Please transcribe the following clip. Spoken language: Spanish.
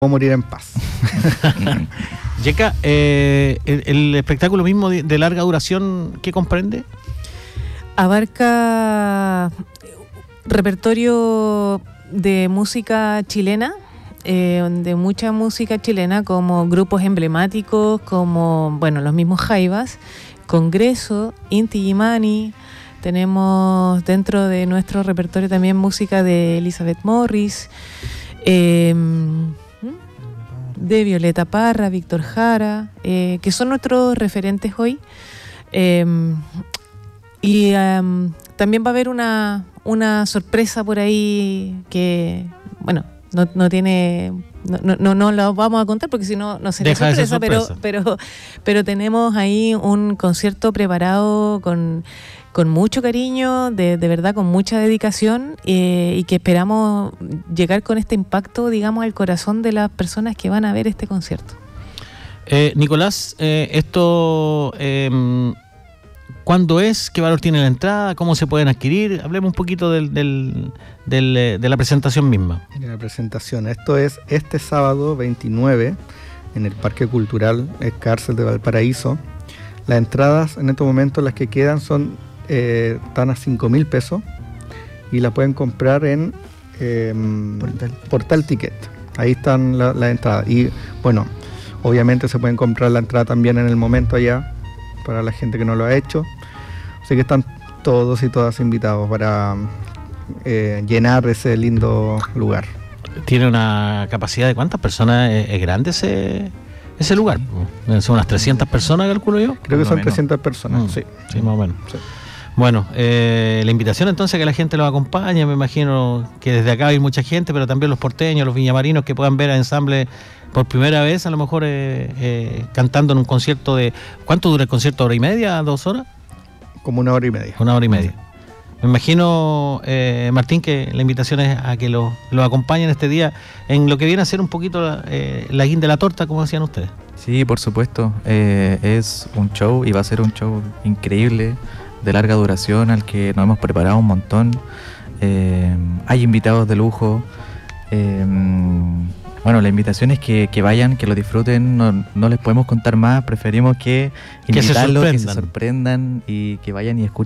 morir en paz. Yeka, el espectáculo mismo de larga duración, ¿qué comprende? Abarca repertorio de música chilena, de mucha música chilena, como grupos emblemáticos, como, bueno, los mismos Jaivas, Congreso, Inti Illimani. Tenemos dentro de nuestro repertorio también música de Elizabeth Morris, de Violeta Parra, Víctor Jara, que son nuestros referentes hoy. Y también va a haber una sorpresa por ahí que, bueno, no tiene... No lo vamos a contar porque si no sería sorpresa, pero tenemos ahí un concierto preparado con mucho cariño, de verdad, con mucha dedicación, y que esperamos llegar con este impacto, digamos, al corazón de las personas que van a ver este concierto. Nicolás, esto... ¿cuándo es? ¿Qué valor tiene la entrada? ¿Cómo se pueden adquirir? Hablemos un poquito de la presentación misma. De la presentación. Esto es este sábado 29 en el Parque Cultural Cárcel de Valparaíso. Las entradas en estos momentos, las que quedan, están a 5.000 pesos y la pueden comprar en Portal Ticket. Ahí están las entradas. Y bueno, obviamente se pueden comprar la entrada también en el momento allá, para la gente que no lo ha hecho. Así que están todos y todas invitados para llenar ese lindo lugar. ¿Tiene una capacidad de cuántas personas? ¿Es grande ese lugar? ¿Son unas 300 personas, calculo yo? Creo que son 300 personas, sí. Sí, más o menos. Sí. Bueno, la invitación entonces a que la gente los acompañe. Me imagino que desde acá hay mucha gente, pero también los porteños, los viñamarinos, que puedan ver a ensamble por primera vez, a lo mejor cantando en un concierto de... ¿Cuánto dura el concierto? ¿Hora y media? ¿2 horas? Como 1 hora y media. 1 hora y media. Me imagino, Martín, que la invitación es a que los acompañen este día en lo que viene a ser un poquito la guinda de la torta, como decían ustedes. Sí, por supuesto. Es un show y va a ser un show increíble, de larga duración, al que nos hemos preparado un montón. Hay invitados de lujo. Bueno, la invitación es que vayan, que lo disfruten. No les podemos contar más. Preferimos que invitarlos, que se sorprendan y que vayan y escuchen